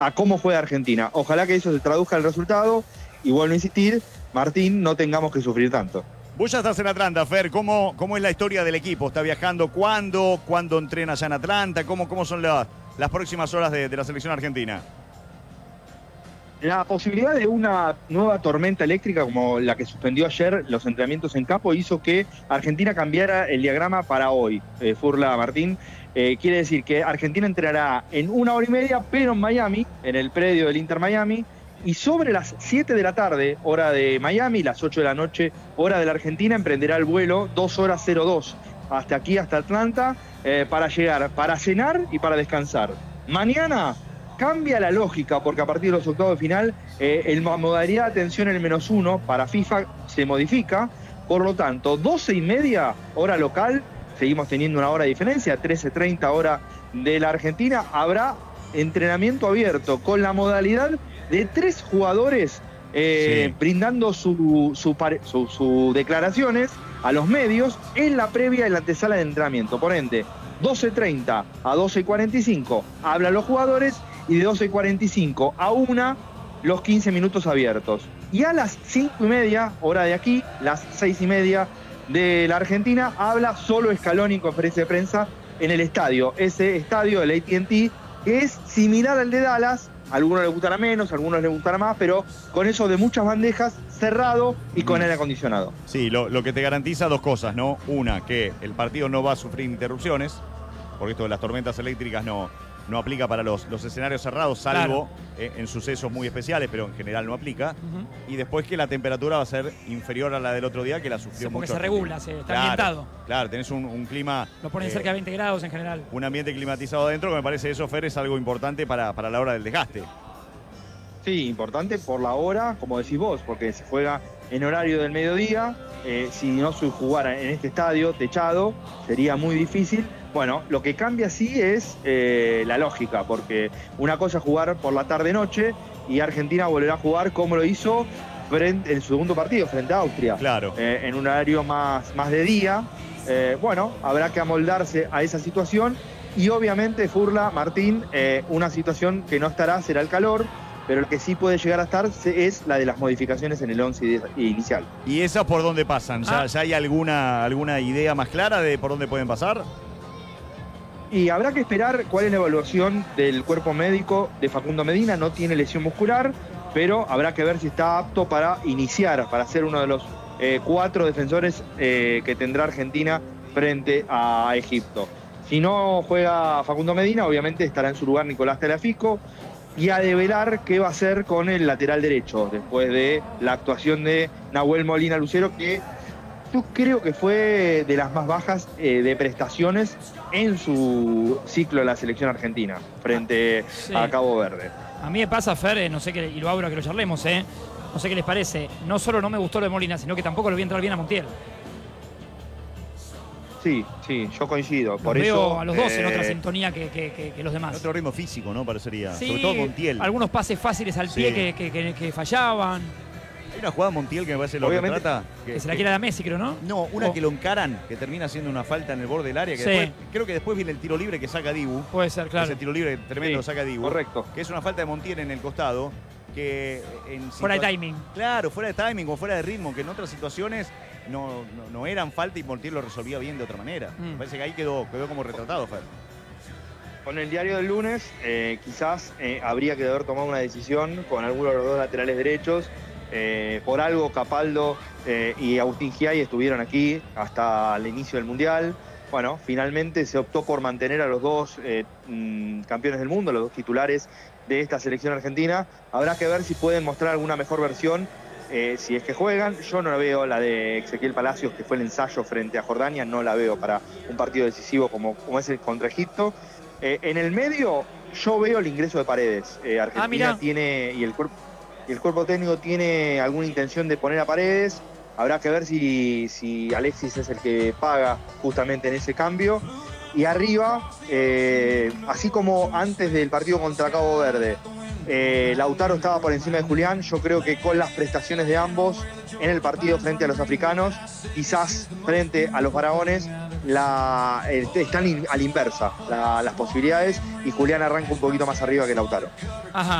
a cómo juega Argentina. Ojalá que eso se traduzca en el resultado y vuelvo a insistir, Martín, no tengamos que sufrir tanto. Vos ya estás en Atlanta, Fer. ¿Cómo es la historia del equipo? ¿Está viajando cuándo? ¿Cuándo entrena allá en Atlanta? ¿Cómo son las próximas horas de la selección argentina? La posibilidad de una nueva tormenta eléctrica como la que suspendió ayer los entrenamientos en campo hizo que Argentina cambiara el diagrama para hoy. Furla, Martín, quiere decir que Argentina entrenará en 1 hora y media, pero en Miami, en el predio del Inter Miami, y sobre las 7 de la tarde, hora de Miami, las 8 de la noche, hora de la Argentina, emprenderá el vuelo 2:02 hasta aquí, hasta Atlanta, para llegar, para cenar y para descansar. Mañana cambia la lógica, porque a partir de los octavos de final, la modalidad de atención en el -1 para FIFA se modifica, por lo tanto, 12:30 hora local, seguimos teniendo una hora de diferencia, 13:30 hora de la Argentina, habrá entrenamiento abierto con la modalidad de 3 jugadores brindando sus declaraciones a los medios en la previa y la antesala de entrenamiento. Por ende, 12:30 a 12:45 hablan los jugadores y de 12:45 a 1 los 15 minutos abiertos. Y a las 5:30, hora de aquí, las 6:30 de la Argentina, habla solo Scaloni en conferencia de prensa en el estadio. Ese estadio, el AT&T, que es similar al de Dallas, a algunos les gustará menos, a algunos les gustará más, pero con eso de muchas bandejas, cerrado y con aire acondicionado. Sí, lo que te garantiza dos cosas, ¿no? Una, que el partido no va a sufrir interrupciones, porque esto de las tormentas eléctricas no aplica para los escenarios cerrados, salvo en sucesos muy especiales, pero en general no aplica. Y después que la temperatura va a ser inferior a la del otro día, que la sufrió mucho. Porque se regula, está ambientado. Claro, tenés un clima... Lo ponen cerca de 20 grados en general. Un ambiente climatizado adentro, que me parece eso, Fer, es algo importante para la hora del desgaste. Sí, importante por la hora, como decís vos, porque se juega en horario del mediodía. Si no se jugara en este estadio techado, sería muy difícil. Bueno, lo que cambia sí es la lógica, porque una cosa es jugar por la tarde-noche y Argentina volverá a jugar como lo hizo en el segundo partido, frente a Austria. Claro. En un horario más de día. Bueno, habrá que amoldarse a esa situación y obviamente, Furla, Martín, una situación que no estará será el calor, pero el que sí puede llegar a estar es la de las modificaciones en el 11 inicial. ¿Y esas por dónde pasan? ¿Ya hay alguna idea más clara de por dónde pueden pasar? Y habrá que esperar cuál es la evaluación del cuerpo médico de Facundo Medina. No tiene lesión muscular, pero habrá que ver si está apto para iniciar, para ser uno de los 4 defensores que tendrá Argentina frente a Egipto. Si no juega Facundo Medina, obviamente estará en su lugar Nicolás Tagliafico, y a develar qué va a hacer con el lateral derecho, después de la actuación de Nahuel Molina Lucero, que yo creo que fue de las más bajas de prestaciones en su ciclo de la selección argentina, frente a Cabo Verde. A mí me pasa, Fer, no sé qué, y lo abro a que lo charlemos, no sé qué les parece. No solo no me gustó lo de Molina, sino que tampoco lo vi entrar bien a Montiel. Sí, yo coincido. Por veo eso, a los dos en otra sintonía que los demás. En otro ritmo físico, ¿no? Parecería. Sí, sobre todo Montiel. Algunos pases fáciles al pie que fallaban. Hay una jugada Montiel que me parece lo que trata. Que se la quiere dar a Messi, creo, ¿no? No, una que lo encaran, que termina siendo una falta en el borde del área. Que creo que después viene el tiro libre que saca Dibu. Puede ser, claro. Ese tiro libre tremendo que saca Dibu. Correcto. Que es una falta de Montiel en el costado. Que fuera de timing. Claro, fuera de timing o fuera de ritmo, que en otras situaciones no eran falta y Montiel lo resolvía bien de otra manera. Me parece que ahí quedó como retratado, Fer. Con el diario del lunes, quizás habría que haber tomado una decisión con alguno de los dos laterales derechos. Por algo Capaldo y Agustín Giai estuvieron aquí hasta el inicio del Mundial. Bueno, finalmente se optó por mantener a los dos campeones del mundo, los dos titulares de esta selección argentina. Habrá que ver si pueden mostrar alguna mejor versión, si es que juegan. Yo no la veo, la de Ezequiel Palacios, que fue el ensayo frente a Jordania, no la veo para un partido decisivo como es el contra Egipto. En el medio, yo veo el ingreso de Paredes. Argentina tiene, y el cuerpo técnico tiene alguna intención de poner a Paredes. Habrá que ver si Alexis es el que paga justamente en ese cambio. Y arriba, así como antes del partido contra Cabo Verde, Lautaro estaba por encima de Julián. Yo creo que con las prestaciones de ambos en el partido frente a los africanos, quizás frente a los faraones, están a la inversa las posibilidades, y Julián arranca un poquito más arriba que Lautaro. Ajá.